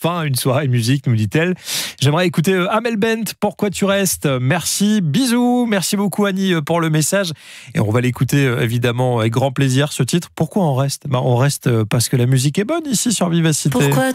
enfin une soirée musique, nous dit-elle. J'aimerais écouter Amel Bent, Pourquoi tu restes. Merci, bisous, merci beaucoup Annie pour le message. Et on va l'écouter évidemment avec grand plaisir, ce titre. Pourquoi on reste ? On reste parce que la musique est bonne ici sur Vivacité. Pourquoi